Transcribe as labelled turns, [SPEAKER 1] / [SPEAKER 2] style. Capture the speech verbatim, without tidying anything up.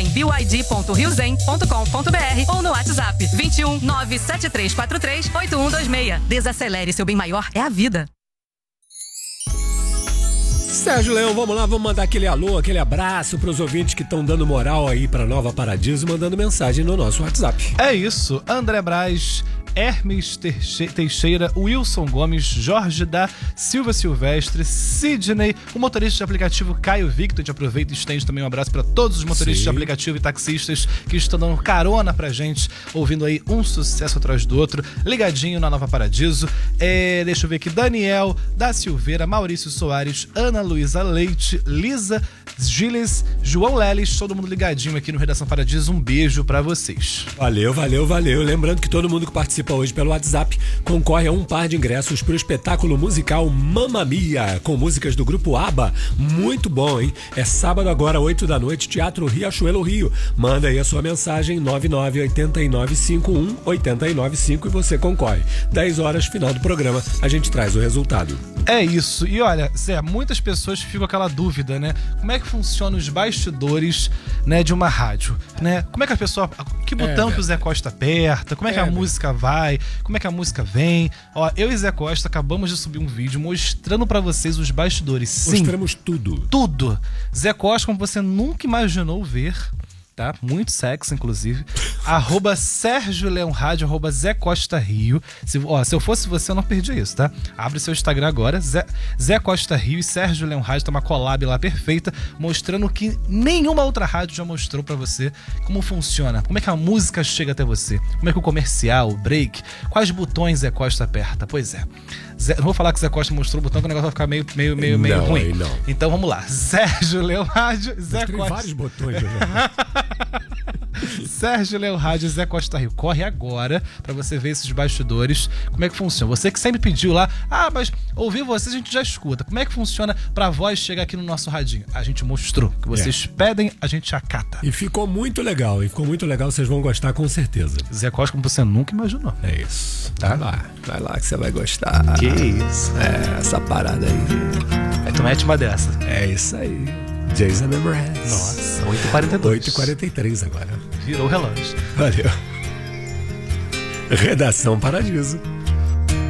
[SPEAKER 1] em b y d ponto rio zen ponto com ponto b r ou no WhatsApp vinte e um, nove sete três quatro três, oito um dois seis. Desacelere, seu bem maior é a vida.
[SPEAKER 2] Sérgio Leão, vamos lá, vamos mandar aquele alô, aquele abraço pros ouvintes que estão dando moral aí pra Nova Paradiso, mandando mensagem no nosso WhatsApp.
[SPEAKER 3] É isso, André Braz, Hermes Teixeira, Wilson Gomes, Jorge da Silva Silvestre, Sidney, o motorista de aplicativo Caio Victor. A gente aproveita e estende também um abraço para todos os motoristas Sim. de aplicativo e taxistas que estão dando carona pra gente, ouvindo aí um sucesso atrás do outro, ligadinho na Nova Paradiso. É, deixa eu ver aqui, Daniel da Silveira, Maurício Soares, Ana Luísa Leite, Lisa Gilles, João Leles, todo mundo ligadinho aqui no Redação Paradiso. Um beijo pra vocês.
[SPEAKER 2] Valeu, valeu, valeu. Lembrando que todo mundo que participa hoje pelo WhatsApp concorre a um par de ingressos para o espetáculo musical Mamma Mia, com músicas do grupo ABBA. Muito bom, hein? É sábado agora, oito da noite, Teatro Riachuelo Rio. Manda aí a sua mensagem, nove nove oito nove cinco um oito nove cinco, e você concorre. dez horas, final do programa, a gente traz o resultado.
[SPEAKER 3] É isso. E olha, Zé, muitas pessoas ficam com aquela dúvida, né? Como é que funciona os bastidores, né, de uma rádio, né? Como é que a pessoa... Que botão é, que o Zé Costa aperta? Como é que é, a música vai? Como é que a música vem? Ó, eu e Zé Costa acabamos de subir um vídeo mostrando pra vocês os bastidores. Sim,
[SPEAKER 2] mostramos tudo.
[SPEAKER 3] Tudo. Zé Costa, como você nunca imaginou ver, tá? Muito sexy, inclusive. Arroba Sérgio Leão Rádio, arroba Zé Costa Rio. Se, ó, se eu fosse você, eu não perdia isso, tá? Abre seu Instagram agora, Zé, Zé Costa Rio e Sérgio Leão Rádio. Tá uma collab lá perfeita, mostrando que nenhuma outra rádio já mostrou pra você como funciona, como é que a música chega até você, como é que o comercial, o break, quais botões Zé Costa aperta. Pois é. Zé, não vou falar que Zé Costa mostrou o botão, que o negócio vai ficar meio, meio, meio, meio
[SPEAKER 2] não,
[SPEAKER 3] ruim.
[SPEAKER 2] Não.
[SPEAKER 3] Então vamos lá. Sérgio Leão Rádio, Zé
[SPEAKER 2] Mostrei
[SPEAKER 3] Costa.
[SPEAKER 2] vários botões, né?
[SPEAKER 3] Sérgio Leão Rádio, Zé Costa Rio. Corre agora pra você ver esses bastidores. Como é que funciona? Você que sempre pediu lá, ah, mas ouvir você a gente já escuta. Como é que funciona pra voz chegar aqui no nosso radinho? A gente mostrou. Que vocês é. pedem, a gente acata.
[SPEAKER 2] E ficou muito legal. E ficou muito legal, vocês vão gostar com certeza.
[SPEAKER 3] Zé Costa, como você nunca imaginou.
[SPEAKER 2] É isso. Tá? Vai lá. Vai lá que você vai gostar.
[SPEAKER 3] Que isso.
[SPEAKER 2] É, essa parada aí.
[SPEAKER 3] Aí tu mete uma dessa.
[SPEAKER 2] É isso aí. Jason Mraz.
[SPEAKER 3] Nossa, oito e quarenta e dois.
[SPEAKER 2] oito e quarenta e três agora.
[SPEAKER 3] Virou o relógio.
[SPEAKER 2] Valeu. Redação Paradiso.